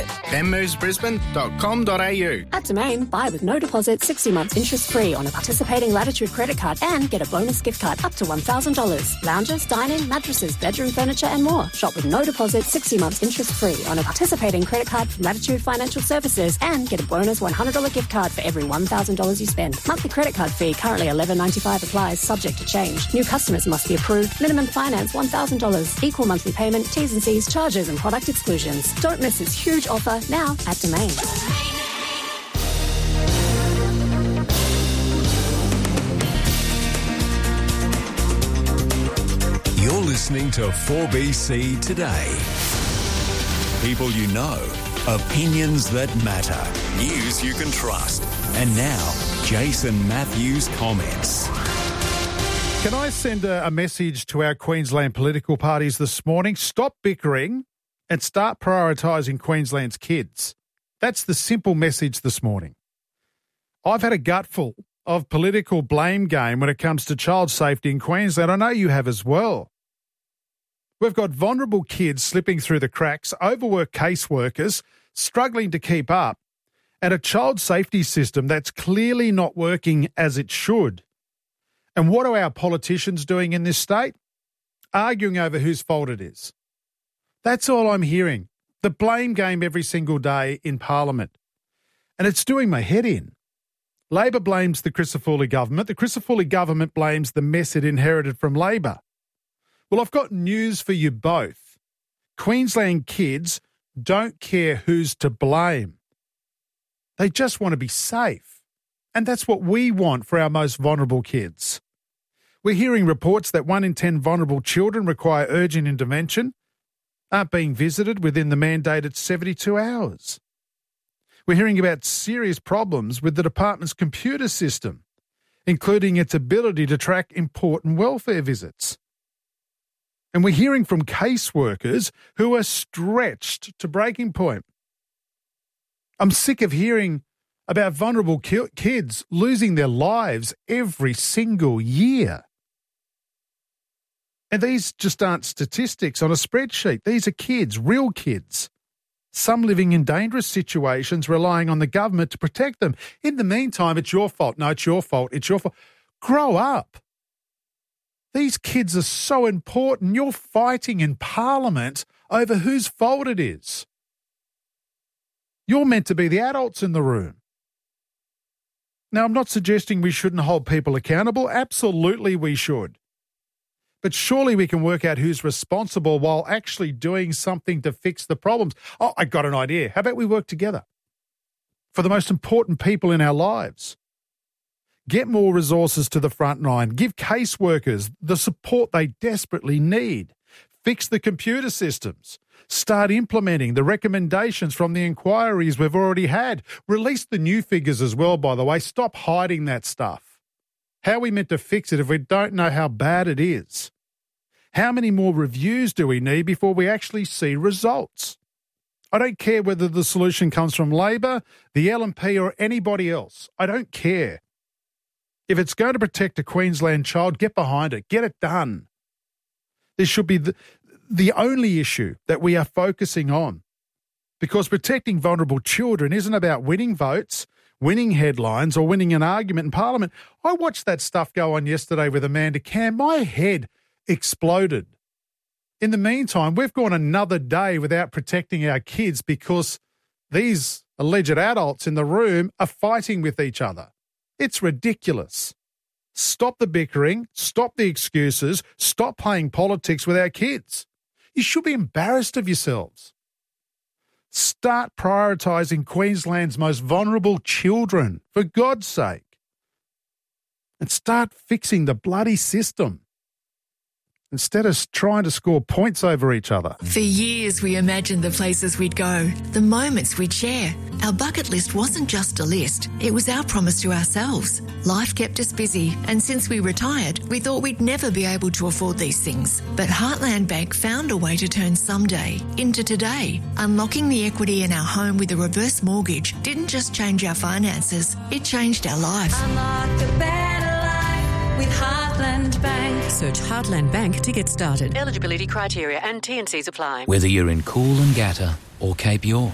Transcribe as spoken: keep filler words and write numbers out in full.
visit them moves brisbane dot com dot a u. At Domain, buy with no deposit, sixty months interest-free on a participating Latitude credit card and get a bonus gift card up to one thousand dollars. Lounges, dining, mattresses, bedroom furniture and more. Shop with no deposit, sixty months interest-free on a participating credit card from Latitude Financial Services and get a bonus one hundred dollars gift card for every one thousand dollars you spend. Monthly credit card fee currently eleven dollars ninety-five applies, subject to change. New customers must be approved. Minimum finance one thousand dollars. Equal monthly payment, T's and C's, charges and product exclusions. Don't miss this huge offer now at Domain. You're listening to four B C Today. People you know, opinions that matter, news you can trust. And now, Jason Matthews comments. Can I send a, a message to our Queensland political parties this morning? Stop bickering and start prioritising Queensland's kids. That's the simple message this morning. I've had a gutful of political blame game when it comes to child safety in Queensland. I know you have as well. We've got vulnerable kids slipping through the cracks, overworked caseworkers struggling to keep up, and a child safety system that's clearly not working as it should. And what are our politicians doing in this state? Arguing over whose fault it is. That's all I'm hearing. The blame game every single day in Parliament. And it's doing my head in. Labor blames the Crisafulli government. The Crisafulli government blames the mess it inherited from Labor. Well, I've got news for you both. Queensland kids don't care who's to blame. They just want to be safe. And that's what we want for our most vulnerable kids. We're hearing reports that one in ten vulnerable children require urgent intervention, aren't being visited within the mandated seventy-two hours. We're hearing about serious problems with the department's computer system, including its ability to track important welfare visits. And we're hearing from caseworkers who are stretched to breaking point. I'm sick of hearing about vulnerable ki- kids losing their lives every single year. And these just aren't statistics on a spreadsheet. These are kids, real kids. Some living in dangerous situations, relying on the government to protect them. In the meantime, it's your fault. No, it's your fault. It's your fault. Grow up. These kids are so important. You're fighting in Parliament over whose fault it is. You're meant to be the adults in the room. Now, I'm not suggesting we shouldn't hold people accountable. Absolutely we should. But surely we can work out who's responsible while actually doing something to fix the problems. Oh, I got an idea. How about we work together for the most important people in our lives? Get more resources to the front line. Give caseworkers the support they desperately need. Fix the computer systems. Start implementing the recommendations from the inquiries we've already had. Release the new figures as well, by the way. Stop hiding that stuff. How are we meant to fix it if we don't know how bad it is? How many more reviews do we need before we actually see results? I don't care whether the solution comes from Labor, the L N P or anybody else. I don't care. If it's going to protect a Queensland child, get behind it. Get it done. This should be the, the only issue that we are focusing on, because protecting vulnerable children isn't about winning votes, winning headlines or winning an argument in Parliament. I watched that stuff go on yesterday with Amanda Cam. My head exploded. In the meantime, we've gone another day without protecting our kids because these alleged adults in the room are fighting with each other. It's ridiculous. Stop the bickering, stop the excuses, stop playing politics with our kids. You should be embarrassed of yourselves. Start prioritising Queensland's most vulnerable children, for God's sake. And start fixing the bloody system instead of trying to score points over each other. For years, we imagined the places we'd go, the moments we'd share. Our bucket list wasn't just a list, it was our promise to ourselves. Life kept us busy, and since we retired, we thought we'd never be able to afford these things. But Heartland Bank found a way to turn someday into today. Unlocking the equity in our home with a reverse mortgage didn't just change our finances, it changed our life. Unlock a better life with Heartland Bank. Search Heartland Bank to get started. Eligibility criteria and T and Cs apply. Whether you're in Coolangatta or Cape York,